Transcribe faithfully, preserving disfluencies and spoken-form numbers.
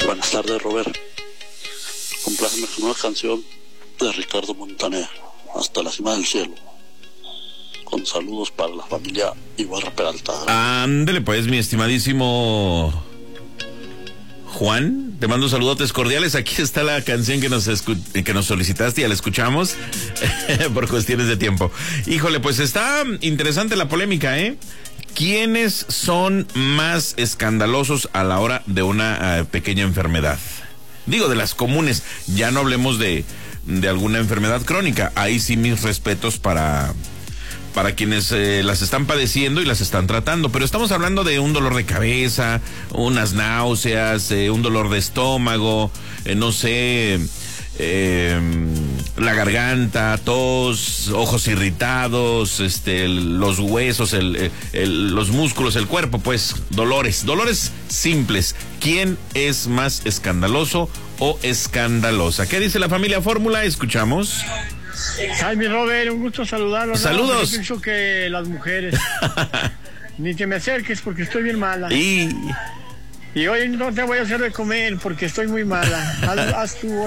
Buenas tardes, Robert. Compláceme con una canción de Ricardo Montaner, Hasta la cima del cielo. Con saludos para la familia Ibarra Peralta. Ándele pues, mi estimadísimo Juan, te mando saludotes cordiales. Aquí está la canción que nos escu- que nos solicitaste, ya la escuchamos por cuestiones de tiempo. Híjole, pues está interesante la polémica, ¿eh? ¿Quiénes son más escandalosos a la hora de una uh, pequeña enfermedad? Digo, de las comunes, ya no hablemos de, de alguna enfermedad crónica. Ahí sí mis respetos para... para quienes eh, las están padeciendo y las están tratando, pero estamos hablando de un dolor de cabeza, unas náuseas, eh, un dolor de estómago, eh, no sé, eh, la garganta, tos, ojos irritados, este, el, los huesos, el, el, los músculos, el cuerpo, pues, dolores, dolores simples. ¿Quién es más escandaloso o escandalosa? ¿Qué dice la familia Fórmula? Escuchamos. Ay, mi Robert, un gusto saludarlo. Saludos. No, yo pienso que las mujeres. Ni te me acerques porque estoy bien mala. Y... y hoy no te voy a hacer de comer porque estoy muy mala. Haz, haz tú.